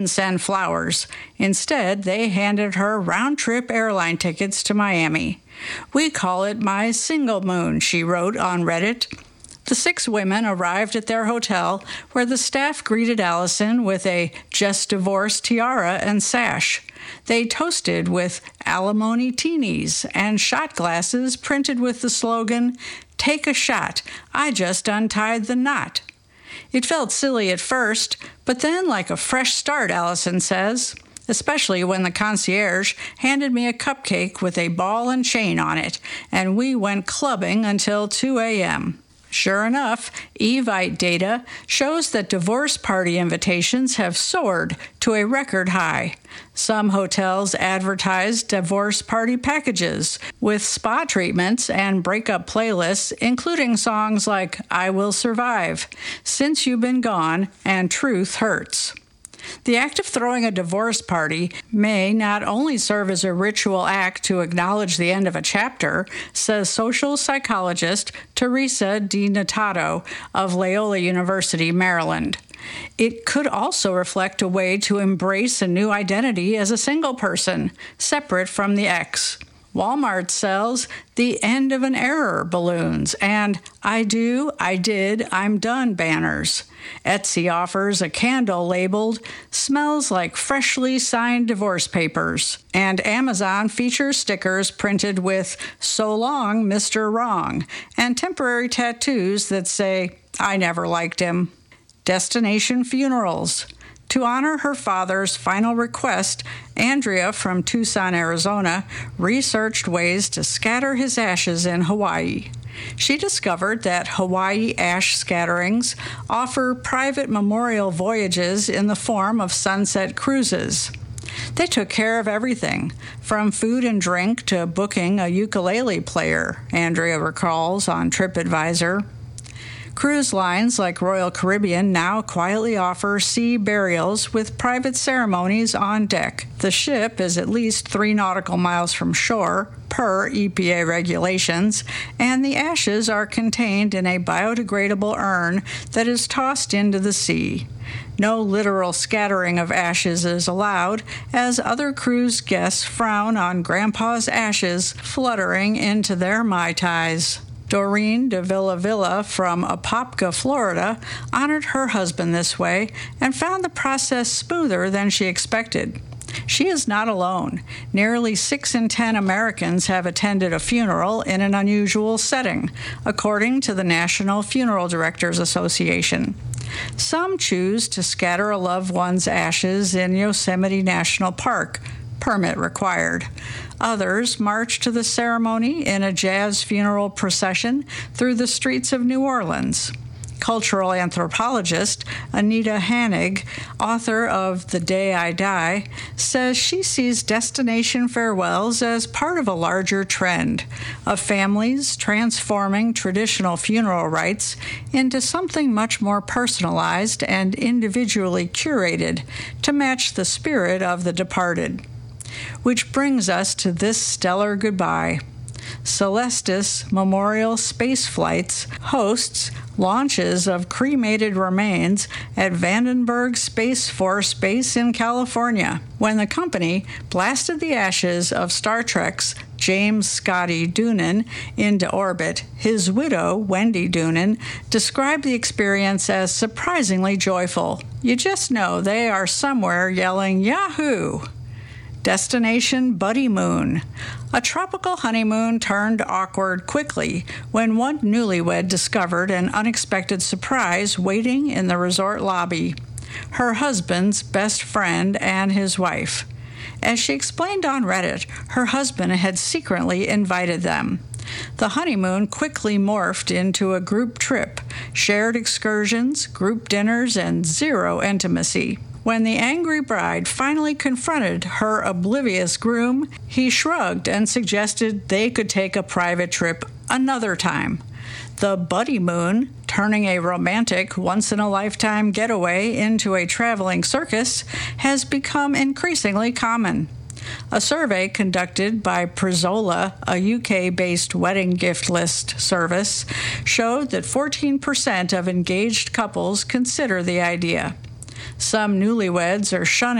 send flowers. Instead, they handed her round-trip airline tickets to Miami. "We call it my single moon," she wrote on Reddit. The 6 women arrived at their hotel, where the staff greeted Allison with a just divorced tiara and sash. They toasted with alimony teenies and shot glasses printed with the slogan, "Take a shot, I just untied the knot." It felt silly at first, but then like a fresh start, Allison says, especially when the concierge handed me a cupcake with a ball and chain on it, and we went clubbing until 2 a.m. Sure enough, Evite data shows that divorce party invitations have soared to a record high. Some hotels advertise divorce party packages with spa treatments and breakup playlists, including songs like "I Will Survive," "Since You've Been Gone," and "Truth Hurts." The act of throwing a divorce party may not only serve as a ritual act to acknowledge the end of a chapter, says social psychologist Teresa Di Notato of Loyola University, Maryland. It could also reflect a way to embrace a new identity as a single person, separate from the ex. Walmart sells "The End of an Era" balloons and "I do, I did, I'm done" banners. Etsy offers a candle labeled "Smells like freshly signed divorce papers." And Amazon features stickers printed with "So long, Mr. Wrong," and temporary tattoos that say "I never liked him." Destination funerals. To honor her father's final request, Andrea from Tucson, Arizona, researched ways to scatter his ashes in Hawaii. She discovered that Hawaii ash scatterings offer private memorial voyages in the form of sunset cruises. They took care of everything, from food and drink to booking a ukulele player, Andrea recalls on TripAdvisor. Cruise lines like Royal Caribbean now quietly offer sea burials with private ceremonies on deck. The ship is at least 3 nautical miles from shore, per EPA regulations, and the ashes are contained in a biodegradable urn that is tossed into the sea. No literal scattering of ashes is allowed, as other cruise guests frown on Grandpa's ashes fluttering into their Mai Tais. Doreen de Villavilla from Apopka, Florida, honored her husband this way and found the process smoother than she expected. She is not alone. Nearly 6 in 10 Americans have attended a funeral in an unusual setting, according to the National Funeral Directors Association. Some choose to scatter a loved one's ashes in Yosemite National Park, permit required. Others march to the ceremony in a jazz funeral procession through the streets of New Orleans. Cultural anthropologist Anita Hanig, author of The Day I Die, says she sees destination farewells as part of a larger trend of families transforming traditional funeral rites into something much more personalized and individually curated to match the spirit of the departed. Which brings us to this stellar goodbye. Celestis Memorial Space Flights hosts launches of cremated remains at Vandenberg Space Force Base in California, when the company blasted the ashes of Star Trek's James Scotty Doonan into orbit. His widow, Wendy Doonan, described the experience as surprisingly joyful. You just know they are somewhere yelling "Yahoo!" Destination Buddy Moon. A tropical honeymoon turned awkward quickly when one newlywed discovered an unexpected surprise waiting in the resort lobby: her husband's best friend and his wife. As she explained on Reddit, her husband had secretly invited them. The honeymoon quickly morphed into a group trip, shared excursions, group dinners, and zero intimacy. When the angry bride finally confronted her oblivious groom, he shrugged and suggested they could take a private trip another time. The Buddy Moon, turning a romantic, once-in-a-lifetime getaway into a traveling circus, has become increasingly common. A survey conducted by Prezola, a UK-based wedding gift list service, showed that 14% of engaged couples consider the idea. Some newlyweds are shunning